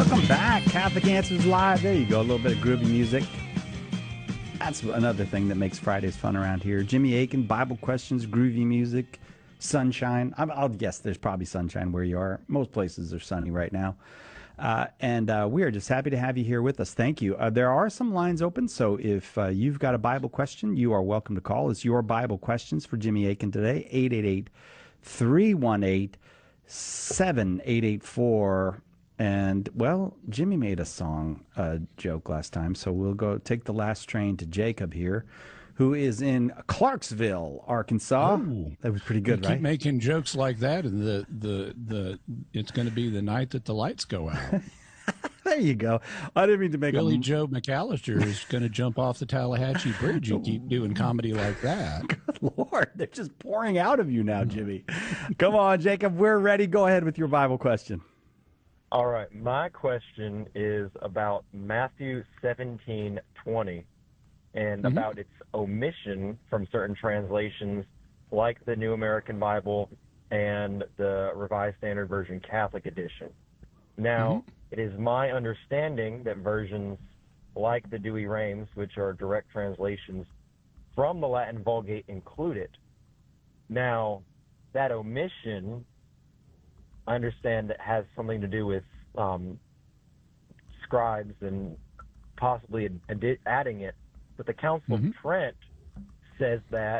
Welcome back, Catholic Answers Live. There you go, a little bit of groovy music. That's another thing that makes Fridays fun around here. Jimmy Akin, Bible questions, groovy music, sunshine. I'll guess there's probably sunshine where you are. Most places are sunny right now. And we are just happy to have you here with us. Thank you. There are some lines open, so if you've got a Bible question, you are welcome to call. It's your Bible questions for Jimmy Akin today, 888-318-7884. And, well, Jimmy made a song joke last time, so we'll go take the last train to Jacob here, who is in Clarksville, Arkansas. Oh, that was pretty good, right? Keep making jokes like that, and the it's going to be the night that the lights go out. There you go. I didn't mean to make Billy Joe McAllister is going to jump off the Tallahatchie Bridge. You keep doing comedy like that. Good Lord, they're just pouring out of you now, Jimmy. Come on, Jacob, we're ready. Go ahead with your Bible question. All right, my question is about Matthew 17:20 and about its omission from certain translations like the New American Bible and the Revised Standard Version Catholic Edition. Now, it is my understanding that versions like the Douay-Rheims, which are direct translations from the Latin Vulgate, include it. Now, that omission, I understand that has something to do with scribes and possibly adding it. But the Council of Trent says that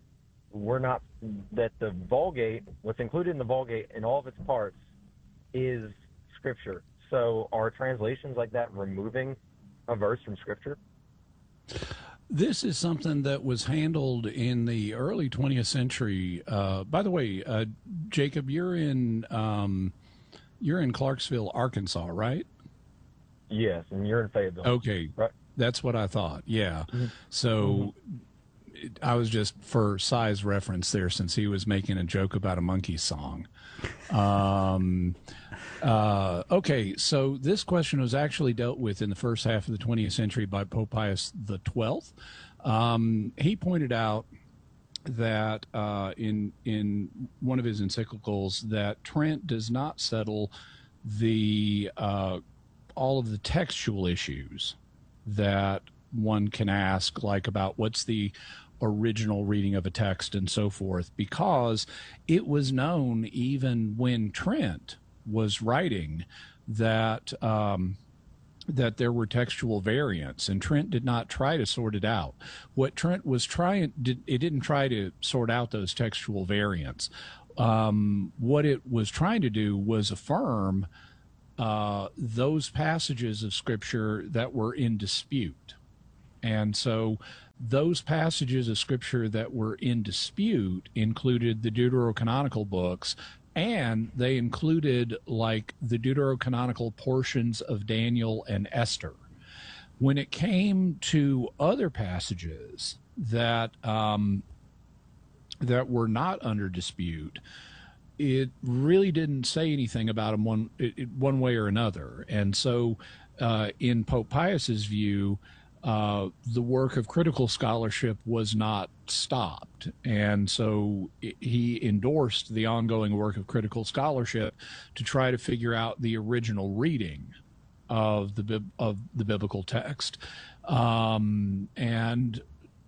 that the Vulgate, what's included in the Vulgate in all of its parts, is Scripture. So are translations like that removing a verse from Scripture? This is something that was handled in the early 20th century. By the way, Jacob, you're in Clarksville, Arkansas, right? Yes, and you're in Fayetteville. Okay, right? That's what I thought. Yeah. So I was just for size reference there, since he was making a joke about a monkey song. Okay, so this question was actually dealt with in the first half of the 20th century by Pope Pius XII. He pointed out that in one of his encyclicals that Trent does not settle the all of the textual issues that one can ask, like about what's the original reading of a text and so forth, because it was known even when Trent was writing that that there were textual variants, and Trent did not try to sort it out. What Trent was didn't try to sort out those textual variants. What it was trying to do was affirm those passages of Scripture that were in dispute. And so those passages of Scripture that were in dispute included the deuterocanonical books, and they included like the deuterocanonical portions of Daniel and Esther. When it came to other passages that that were not under dispute, it really didn't say anything about them one way or another. And so in Pope Pius's view, the work of critical scholarship was not stopped. And so he endorsed the ongoing work of critical scholarship to try to figure out the original reading of the biblical text. And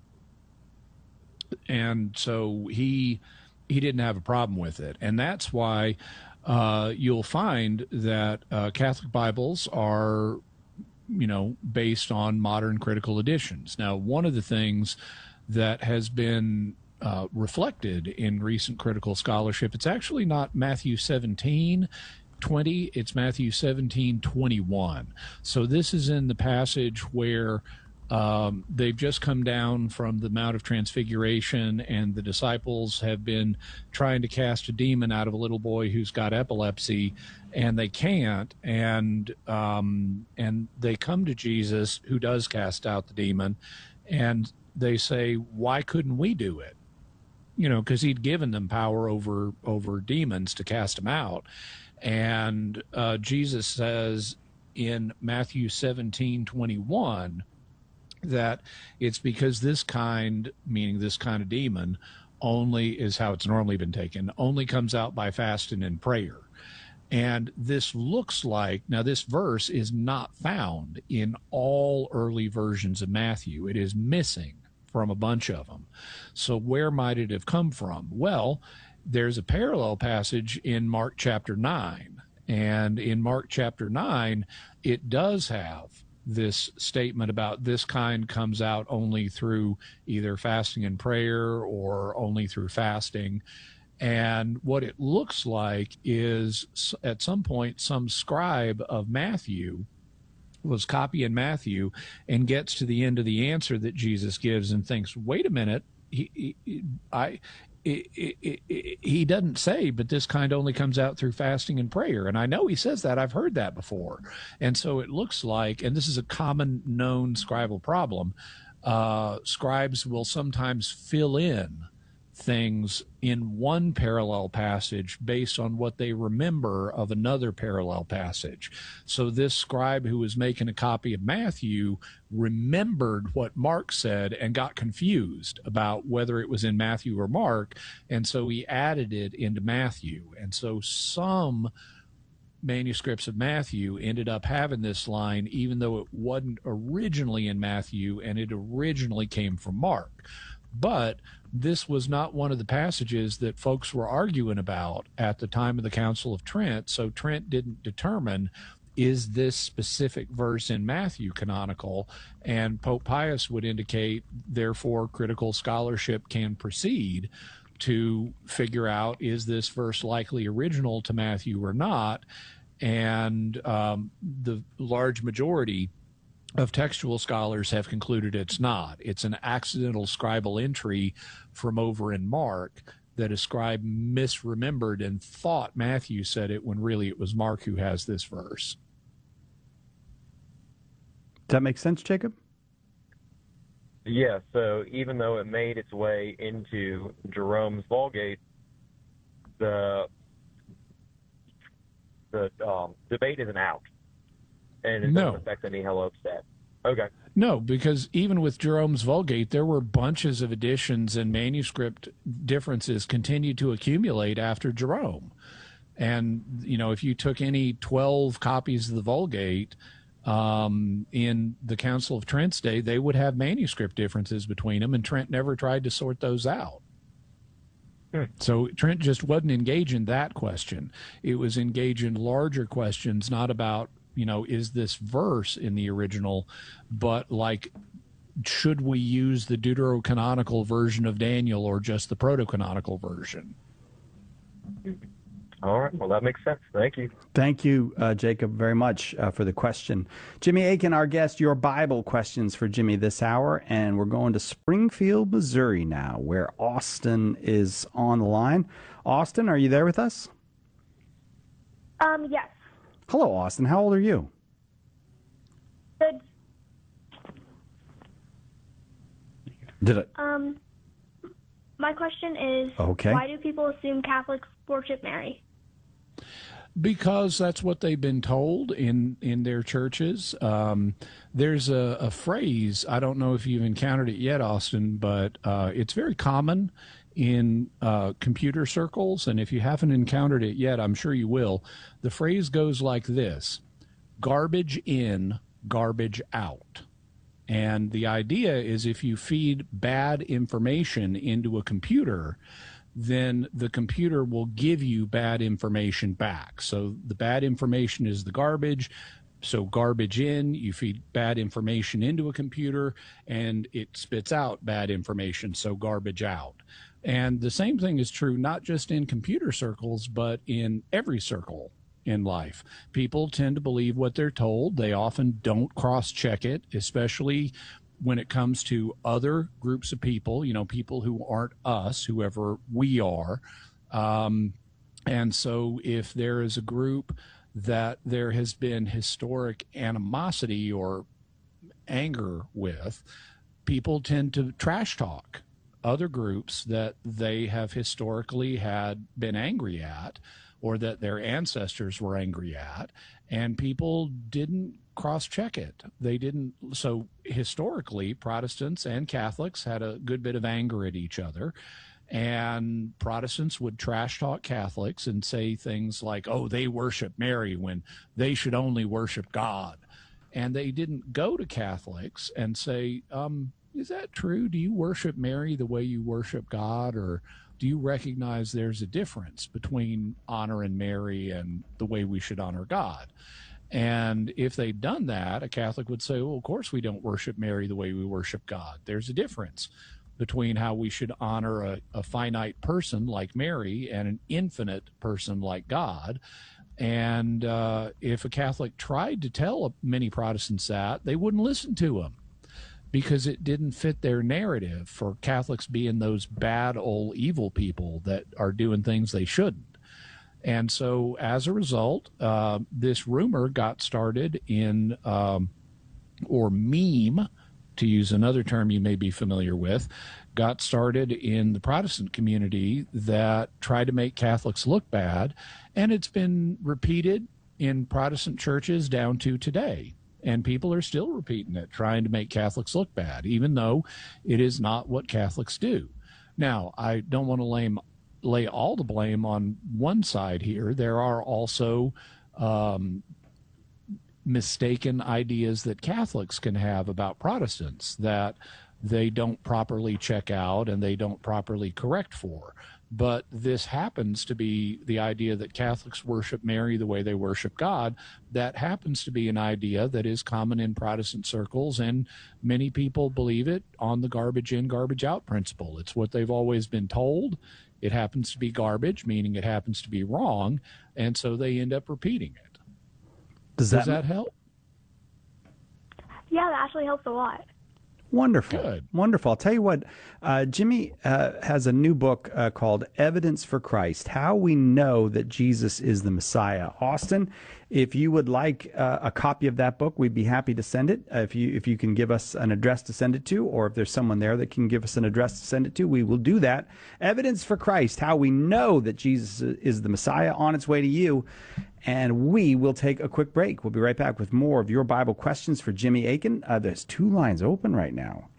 so he didn't have a problem with it. And that's why you'll find that Catholic Bibles are, based on modern critical editions. Now, one of the things that has been reflected in recent critical scholarship, it's actually not Matthew 17:20, it's Matthew 17:21. So this is in the passage where they've just come down from the Mount of Transfiguration, and the disciples have been trying to cast a demon out of a little boy who's got epilepsy, and they can't. And they come to Jesus, who does cast out the demon, and they say, "Why couldn't we do it?" Because he'd given them power over demons to cast them out. And Jesus says in Matthew 17:21. That it's because this kind, meaning this kind of demon, only is how it's normally been taken, only comes out by fasting and prayer. And this looks like, now this verse is not found in all early versions of Matthew. It is missing from a bunch of them. So where might it have come from? Well, there's a parallel passage in Mark chapter 9. And in Mark chapter 9, it does have this statement about this kind comes out only through either fasting and prayer or only through fasting. And what it looks like is at some point, some scribe of Matthew was copying Matthew and gets to the end of the answer that Jesus gives and thinks, wait a minute, he doesn't say, but this kind only comes out through fasting and prayer. And I know he says that. I've heard that before. And so it looks like, and this is a common known scribal problem, scribes will sometimes fill in things in one parallel passage based on what they remember of another parallel passage. So this scribe who was making a copy of Matthew remembered what Mark said and got confused about whether it was in Matthew or Mark, and so he added it into Matthew. And so some manuscripts of Matthew ended up having this line even though it wasn't originally in Matthew and it originally came from Mark. But this was not one of the passages that folks were arguing about at the time of the Council of Trent. So Trent didn't determine, is this specific verse in Matthew canonical? And Pope Pius would indicate, therefore, critical scholarship can proceed to figure out, is this verse likely original to Matthew or not? And the large majority of textual scholars have concluded it's not. It's an accidental scribal entry from over in Mark that a scribe misremembered and thought Matthew said it when really it was Mark who has this verse. Does that make sense, Jacob? Yeah, so even though it made its way into Jerome's Vulgate, the debate isn't out. And it doesn't affect any Helopstat. Okay. No, because even with Jerome's Vulgate, there were bunches of editions and manuscript differences continued to accumulate after Jerome. And, you know, if you took any 12 copies of the Vulgate in the Council of Trent's day, they would have manuscript differences between them, and Trent never tried to sort those out. So Trent just wasn't engaged in that question. It was engaged in larger questions, not about, you know, is this verse in the original, but like, should we use the deuterocanonical version of Daniel or just the protocanonical version? All right. Well, that makes sense. Thank you. Thank you, Jacob, very much for the question. Jimmy Akin, our guest, your Bible questions for Jimmy this hour. And we're going to Springfield, Missouri now, where Austin is on the line. Austin, are you there with us? Yes. Hello, Austin. How old are you? Good. My question is, okay, why do people assume Catholics worship Mary? Because that's what they've been told in their churches. There's a phrase, I don't know if you've encountered it yet, Austin, but it's very common in computer circles, and if you haven't encountered it yet, I'm sure you will. The phrase goes like this: garbage in, garbage out. And the idea is if you feed bad information into a computer, then the computer will give you bad information back. So the bad information is the garbage. So garbage in, you feed bad information into a computer, and it spits out bad information, so garbage out. And the same thing is true not just in computer circles, but in every circle in life. People tend to believe what they're told. They often don't cross-check it, especially when it comes to other groups of people, you know, people who aren't us, whoever we are. And so if there is a group that there has been historic animosity or anger with, people tend to trash talk other groups that they have historically had been angry at, or that their ancestors were angry at, and people didn't cross-check it. They didn't. So historically, Protestants and Catholics had a good bit of anger at each other, And Protestants would trash talk Catholics and say things like, oh, they worship Mary when they should only worship God. And they didn't go to Catholics and say, is that true? Do you worship Mary the way you worship God? Or do you recognize there's a difference between honoring Mary and the way we should honor God? And if they'd done that, a Catholic would say, well, of course we don't worship Mary the way we worship God. There's a difference between how we should honor a finite person like Mary and an infinite person like God. And if a Catholic tried to tell many Protestants that, they wouldn't listen to him because it didn't fit their narrative for Catholics being those bad old evil people that are doing things they shouldn't. And so as a result, this rumor got started in, or meme, to use another term you may be familiar with, got started in the Protestant community that tried to make Catholics look bad. And it's been repeated in Protestant churches down to today. And people are still repeating it, trying to make Catholics look bad, even though it is not what Catholics do. Now, I don't want to lay all the blame on one side here. There are also mistaken ideas that Catholics can have about Protestants that they don't properly check out and they don't properly correct for. But this happens to be the idea that Catholics worship Mary the way they worship God. That happens to be an idea that is common in Protestant circles, and many people believe it on the garbage in, garbage out principle. It's what they've always been told. It happens to be garbage, meaning it happens to be wrong, and so they end up repeating it. Does that help? Yeah, that actually helps a lot. Wonderful. Good. Wonderful. I'll tell you what, Jimmy has a new book called Evidence for Christ, How We Know That Jesus is the Messiah. Austin, if you would like a copy of that book, we'd be happy to send it. If you can give us an address to send it to, or if there's someone there that can give us an address to send it to, we will do that. Evidence for Christ, How We Know That Jesus is the Messiah, on its way to you. And we will take a quick break. We'll be right back with more of your Bible questions for Jimmy Akin. There's 2 lines open right now,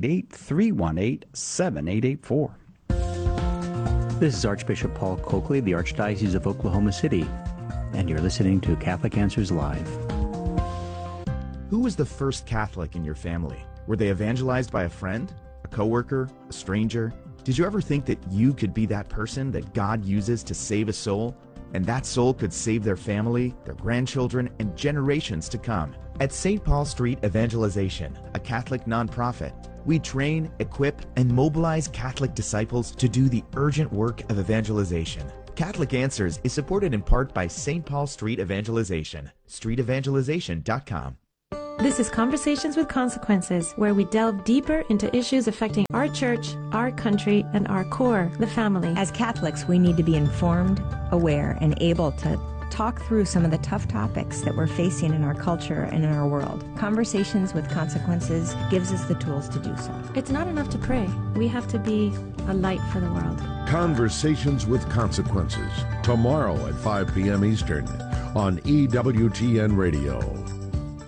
888-318-7884. This is Archbishop Paul Coakley, the Archdiocese of Oklahoma City, and you're listening to Catholic Answers Live. Who was the first Catholic in your family? Were they evangelized by a friend, a coworker, a stranger? Did you ever think that you could be that person that God uses to save a soul? And that soul could save their family, their grandchildren, and generations to come. At St. Paul Street Evangelization, a Catholic nonprofit, we train, equip, and mobilize Catholic disciples to do the urgent work of evangelization. Catholic Answers is supported in part by St. Paul Street Evangelization, streetevangelization.com. This is Conversations with Consequences, where we delve deeper into issues affecting our church, our country, and our core, the family. As Catholics, we need to be informed, aware, and able to talk through some of the tough topics that we're facing in our culture and in our world. Conversations with Consequences gives us the tools to do so. It's not enough to pray. We have to be a light for the world. Conversations with Consequences, tomorrow at 5 p.m. Eastern on EWTN Radio.